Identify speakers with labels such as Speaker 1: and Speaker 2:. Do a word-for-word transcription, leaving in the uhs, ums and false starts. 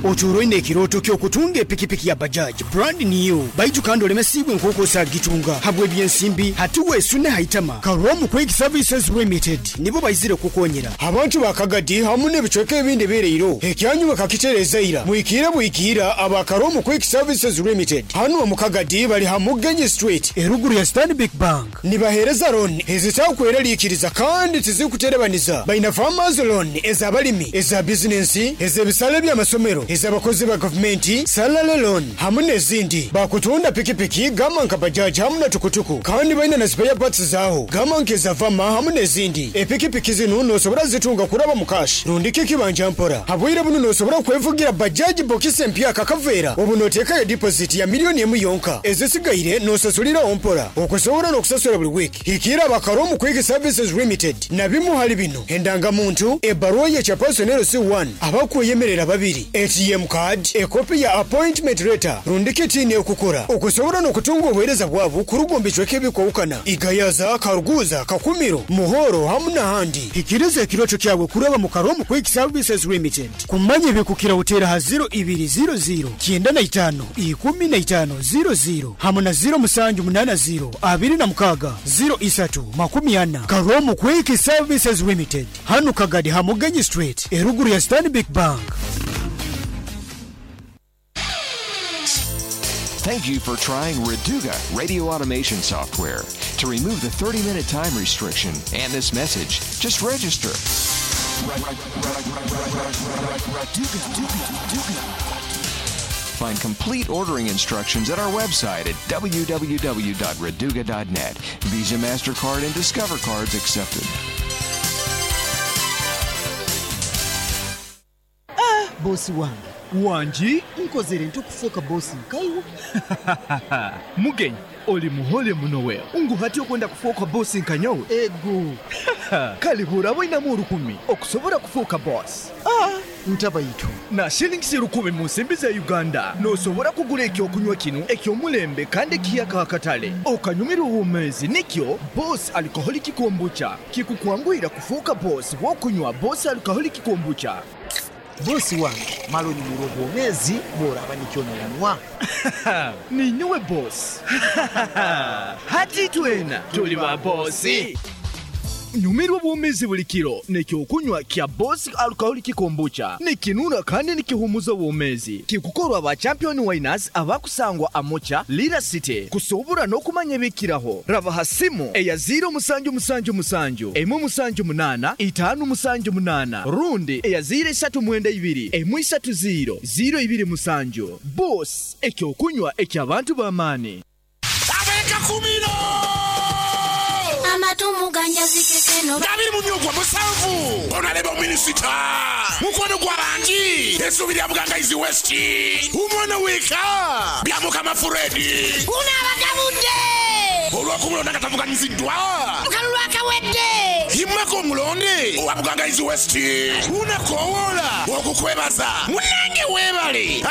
Speaker 1: oturoine ekiroto ky'okutunga epikipiki ya Bajaj brand new baitu kandi olemesibwe nk'okosa gitunga habwe byensimbi hatuwe sune haitama Karomu Quick Services Limited nibo bayizire kukonyera abantu bakagadi hamune bicoke ebindi bereiro ekyanyuma kakitereza ira muikira buikira aba Karomu Quick Services Limited hanu mu Kagadi bali hamugenye street eruguru ya Stanbic Bank nibahereza loan ezitakweralikiriza kandi tizikuterebaniza baina farmers loan ezabalimi eza business ezebisale by'amasomero ezabakozi ba government salary loan hamune zindi bakutunda pikipiki gamanka Bajaj hamuna tukutuku kandi baina na spare parts zaho gamanke zavama hamune zindi epikipiki zino nosobora zitunga kuraba mu cash rundike kibanja mpora habwire buno nosobora kwevugira Bajaj box empya kakavera obunoteka ya deposit ya milioni emu yonka ezisigaire nosasulira ompora okusobora nokusasula buli week hikira ba Karomu Quick Services Limited nabimu hali bino endanga muntu ebaruwa ya chapersonel C one abakuyemerera babiri A T M card ekopi ya appointment letter rundike tini okukora okusobora nokutunga obwereza bwabu kurugombichwe kebikowukana igayaza karuguza kakumiro muhoro hamuna handi hikiriza ekiroto kyabwe kuraba mu Karomu Quick Services Limited kumanye bikukira utera ha zero ibiri zero zero kyenda na itano ikumi na itano zero zero hamuna zero musanju munana zero abiri na mukaga zero isatu makumi ana Karomu Quick Services Limited hanu Kagadi hamugenyi street eruguru ya Stanbic Bank.
Speaker 2: Thank you for trying Reduga radio automation software. To remove the thirty minute time restriction and this message, just register. Find complete ordering instructions at our website at w w w dot reduga dot net. Visa, MasterCard, and Discover cards accepted.
Speaker 3: Ah, bosi wangu. Wanji, nkozere ntukufoka bosi nkaiwo.
Speaker 4: Mugenyi, oli muhole munowe. Ungu hati okwenda kufoka bosi nkanyowe.
Speaker 3: Ego.
Speaker 4: Kali hurabo inamu rukumi. Okusobora kufoka boss.
Speaker 3: Ah, ntaba yitu.
Speaker 4: Na shillings rukumi mu nsimbi za Uganda. No sobora kugula ekyo okunywa kinu, ekyo mulembe kandi kiyaka akatale. Okanyumira uwomezi nikyo boss alcoholic kombucha. Kikukwangwira kufoka boss wokunywa boss alcoholic kombucha.
Speaker 3: Bosi wangu, maloni murobo mezi, bora banikyo nyanwa.
Speaker 4: Ni nyuwe boss. Hati tuena, tuli ba bossi. Nyumirwa bwomezi buli kiro nekyo okunywa kya Boss Alcoholic Kombucha nekinuna kandi nikihumuza bwomezi kikukorwa ba champion winners abakusangwa amocha Lira City kusobura no kumanya bikiraho raba hasimu eya zero musanju musanju musanju emu musanju munana itanu musanju munana rundi eya zero esatu mwenda ibiri emu isatu zero zero ibiri musanju Boss ekyo okunywa ekyabantu bamani
Speaker 5: abeka kumino
Speaker 6: amatumu ganja zikekeno
Speaker 5: Dabiri munyogwa musanvu onaleba minisita mukono gwa bangi esubiri abuganga izi West umwana weka byamuka mafuredi
Speaker 6: unabagabude
Speaker 5: olwakumulonda katavuganyiziddwa
Speaker 6: mukalulwa kawedde
Speaker 5: himako mulonde owabuganga izi West unakowola okukwebaza munange webale